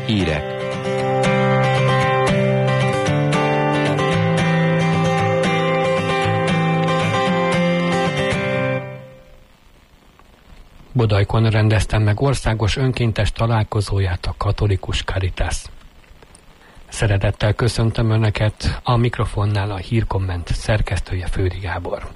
Hírek. Bodajkon rendeztem meg országos önkéntes találkozóját a katolikus Caritas. Szeretettel köszöntöm Önöket, a mikrofonnál a Hírkomment szerkesztője Fődi Gábor.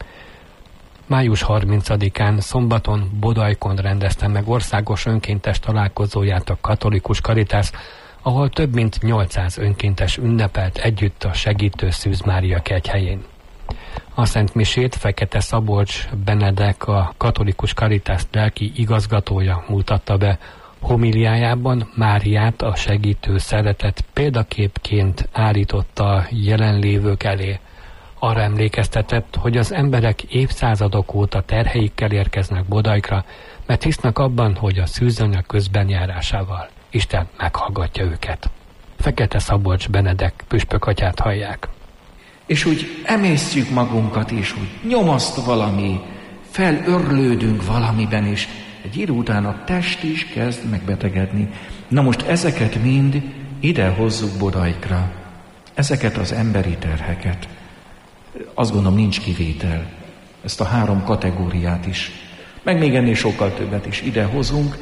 Május 30-án szombaton Bodajkon rendeztem meg országos önkéntes találkozóját a katolikus Caritas, ahol több mint 800 önkéntes ünnepelt együtt a Segítő Szűz Mária kegyhelyén. A Szent Misét Fekete Szabolcs Benedek, a katolikus Caritas lelki igazgatója mutatta be. Homiliájában Máriát, a segítő szeretet példaképként állította a jelenlévők elé. Arra emlékeztetett, hogy az emberek évszázadok óta terheikkel érkeznek Bodajkra, mert hisznek abban, hogy a szűzanya közbenjárásával Isten meghallgatja őket. Fekete Szabolcs Benedek püspökatyát hallják. És úgy emésztjük magunkat, és úgy nyomaszt valami, felörlődünk valamiben, és egy idő után a test is kezd megbetegedni. Na most ezeket mind ide hozzuk Bodajkra. Ezeket az emberi terheket. Azt gondolom, nincs kivétel. Ezt a 3 kategóriát is. Meg még ennél sokkal többet is ide hozunk,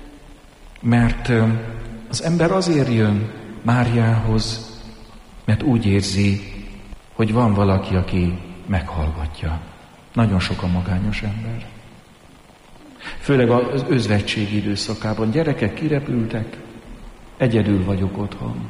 mert az ember azért jön Máriához, mert úgy érzi, hogy van valaki, aki meghallgatja. Nagyon sok a magányos ember. Főleg az özvegység időszakában. Gyerekek kirepültek, egyedül vagyok otthon.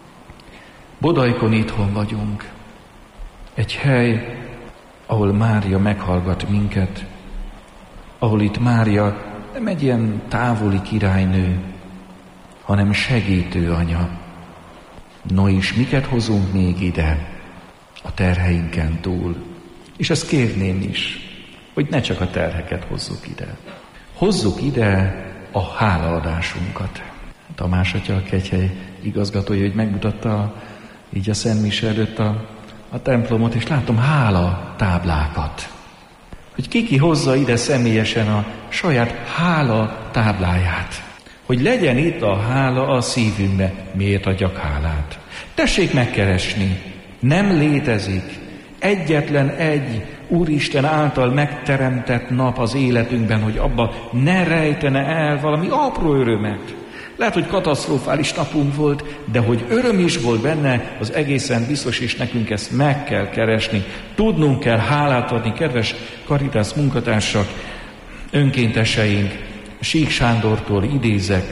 Bodajkon itthon vagyunk. Egy hely, ahol Mária meghallgat minket, ahol itt Mária nem egy ilyen távoli királynő, hanem segítő anya. No és miket hozunk még ide a terheinken túl? És ezt kérném is, hogy ne csak a terheket hozzuk ide. Hozzuk ide a hálaadásunkat. Tamás atya, a kegyhely igazgatója, hogy megmutatta így a Szent Mise előtt a templomot, és látom hála táblákat. Hogy ki hozza ide személyesen a saját hála tábláját. Hogy legyen itt a hála a szívünkbe. Miért adjak hálát? Tessék megkeresni. Nem létezik egyetlen egy Úristen által megteremtett nap az életünkben, hogy abba ne rejtene el valami apró örömet. Lehet, hogy katasztrofális napunk volt, de hogy öröm is volt benne, az egészen biztos, és nekünk ezt meg kell keresni. Tudnunk kell hálát adni, kedves Caritas munkatársak, önkénteseink. Sík Sándortól idézek.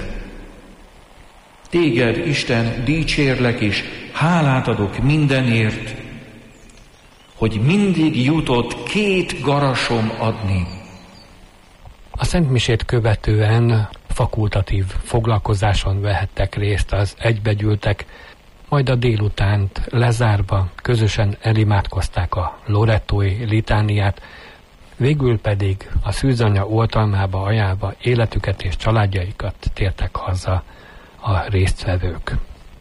Téged, Isten, dicsérlek, és hálát adok mindenért, hogy mindig jutott 2 garasom adni. A Szent Misét követően fakultatív foglalkozáson vehettek részt az egybegyűltek, majd a délutánt lezárva közösen elimádkozták a lorettói litániát, végül pedig a szűzanya oltalmába ajánlva életüket és családjaikat tértek haza a résztvevők.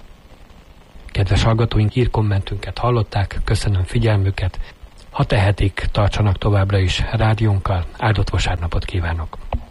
Kedves hallgatóink, hírkommentünket hallották, köszönöm figyelmüket. Ha tehetik, tartsanak továbbra is rádiónkkal, áldott vasárnapot kívánok!